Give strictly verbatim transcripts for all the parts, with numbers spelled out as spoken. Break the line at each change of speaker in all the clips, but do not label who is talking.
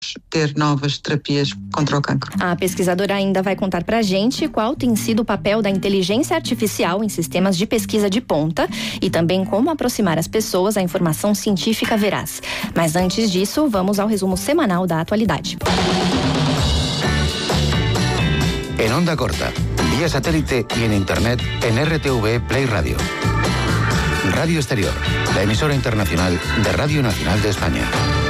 podemos ter novas terapias contra o cancro.
A pesquisadora ainda vai contar pra gente qual tem sido o papel da inteligência artificial em sistemas de pesquisa de ponta e também como aproximar as pessoas à informação científica veraz. Mas antes disso, vamos ao resumo semanal da atualidade.
En onda corta, vía satélite y en internet en R T V Play Radio. Radio Exterior, la emisora internacional de Radio Nacional de España.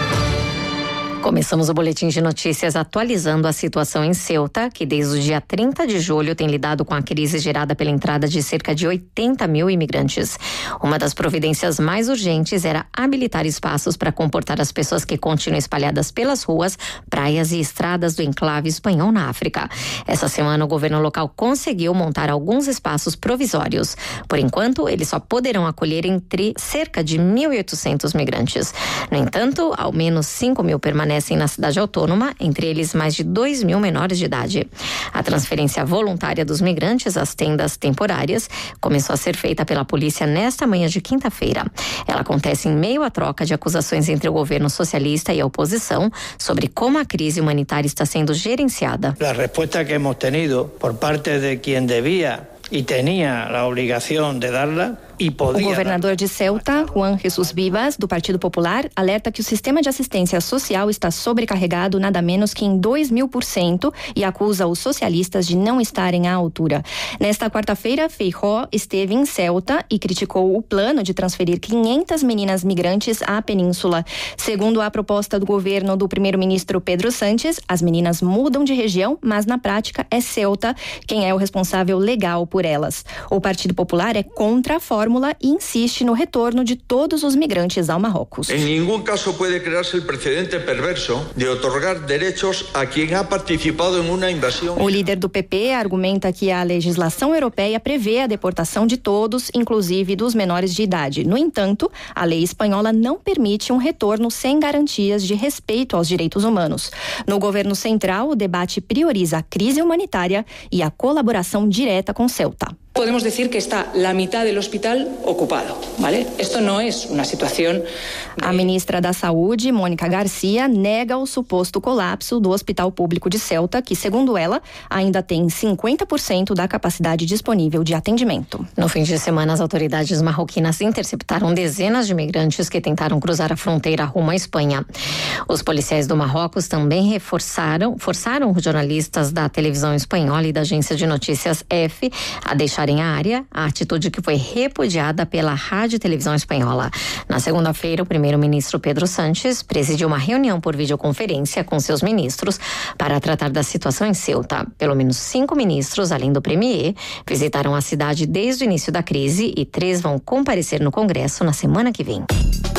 Começamos o boletim de notícias atualizando a situação em Ceuta, que desde o dia trinta de julho tem lidado com a crise gerada pela entrada de cerca de oitenta mil imigrantes. Uma das providências mais urgentes era habilitar espaços para comportar as pessoas que continuam espalhadas pelas ruas, praias e estradas do enclave espanhol na África. Essa semana o governo local conseguiu montar alguns espaços provisórios. Por enquanto, eles só poderão acolher entre cerca de mil e oitocentos migrantes. No entanto, ao menos cinco mil permanecem na cidade autônoma, entre eles mais de dois mil menores de idade. A transferência voluntária dos migrantes às tendas temporárias começou a ser feita pela polícia nesta manhã de quinta-feira. Ela acontece em meio à troca de acusações entre o governo socialista e a oposição sobre como a crise humanitária está sendo gerenciada.
A resposta que hemos tenido por parte de quien debía y tenía la obligación de darla.
O governador de Ceuta, Juan Jesús Vivas, do Partido Popular, alerta que o sistema de assistência social está sobrecarregado nada menos que em dois mil por cento e acusa os socialistas de não estarem à altura. Nesta quarta-feira, Feijóo esteve em Ceuta e criticou o plano de transferir quinhentas meninas migrantes à península. Segundo a proposta do governo do primeiro-ministro Pedro Sánchez, as meninas mudam de região, mas na prática é Ceuta quem é o responsável legal por elas. O Partido Popular é contra a forma e insiste no retorno de todos os migrantes ao Marrocos.
Em nenhum caso pode criar-se o precedente perverso de otorgar direitos a quem ha participado em uma invasão.
O líder do P P argumenta que a legislação europeia prevê a deportação de todos, inclusive dos menores de idade. No entanto, a lei espanhola não permite um retorno sem garantias de respeito aos direitos humanos. No governo central, o debate prioriza a crise humanitária e a colaboração direta com Ceuta.
Podemos decir que está la mitad del hospital ocupado, ¿vale? Esto no es una situación...
A ministra da Saúde, Mônica Garcia, nega o suposto colapso do Hospital Público de Ceuta, que, segundo ela, ainda tem cinquenta por cento da capacidade disponível de atendimento.
No fim de semana, as autoridades marroquinas interceptaram dezenas de migrantes que tentaram cruzar a fronteira rumo à Espanha. Os policiais do Marrocos também reforçaram, forçaram os jornalistas da televisão espanhola e da agência de notícias F a deixarem a área, a atitude que foi repudiada pela Rádio e Televisão Espanhola. Na segunda-feira, o primeiro-ministro Pedro Sánchez presidiu uma reunião por videoconferência com seus ministros para tratar da situação em Ceuta. Pelo menos cinco ministros, além do premier, visitaram a cidade desde o início da crise e três vão comparecer no Congresso na semana que vem.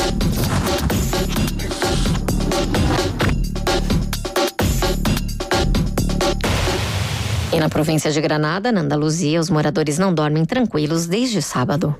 E na província de Granada, na Andaluzia, os moradores não dormem tranquilos desde sábado.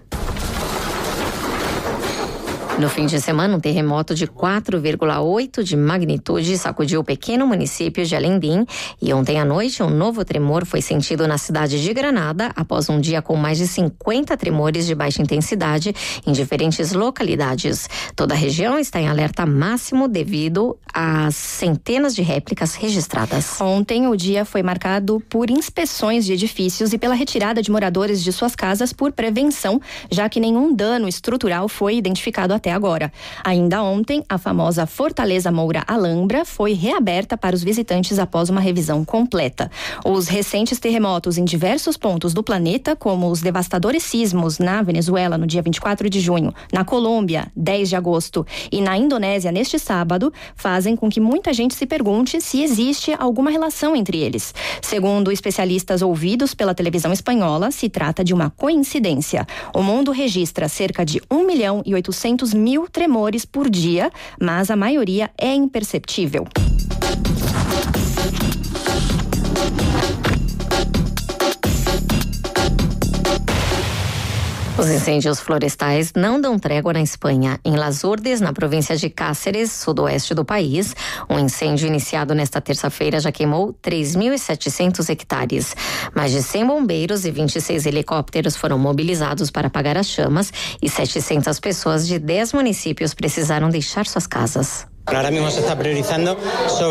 No fim de semana, um terremoto de quatro vírgula oito de magnitude sacudiu o pequeno município de Alendim e ontem à noite um novo tremor foi sentido na cidade de Granada após um dia com mais de cinquenta tremores de baixa intensidade em diferentes localidades. Toda a região está em alerta máximo devido às centenas de réplicas registradas.
Ontem o dia foi marcado por inspeções de edifícios e pela retirada de moradores de suas casas por prevenção, já que nenhum dano estrutural foi identificado até agora. Ainda ontem, a famosa Fortaleza Moura Alhambra foi reaberta para os visitantes após uma revisão completa. Os recentes terremotos em diversos pontos do planeta, como os devastadores sismos na Venezuela no dia vinte e quatro de junho, na Colômbia, dez de agosto e na Indonésia neste sábado, fazem com que muita gente se pergunte se existe alguma relação entre eles. Segundo especialistas ouvidos pela televisão espanhola, se trata de uma coincidência. O mundo registra cerca de um milhão e oitocentos mil tremores por dia, mas a maioria é imperceptível.
Os incêndios florestais não dão trégua na Espanha. Em Las Urdes, na província de Cáceres, sudoeste do país, um incêndio iniciado nesta terça-feira já queimou três mil e setecentos hectares. Mais de cem bombeiros e vinte e seis helicópteros foram mobilizados para apagar as chamas e setecentas pessoas de dez municípios precisaram deixar suas casas.
Ahora mismo se está priorizando sobre